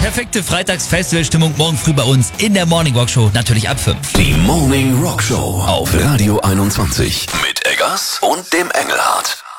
perfekte Freitags-Festivalstimmung morgen früh bei uns in der Morning Rock Show, natürlich ab 5. Die Morning Rock Show auf Radio 21 mit Eggers und dem Engelhardt.